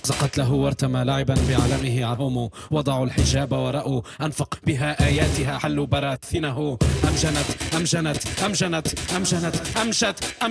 زقت له وارتمى لاعبا بعلمه عهم، وضعوا الحجاب ورأوا أنفق بها آياتها، حلوا براثنه. أمجنت أمجنت أمجنت أمجنت أمشت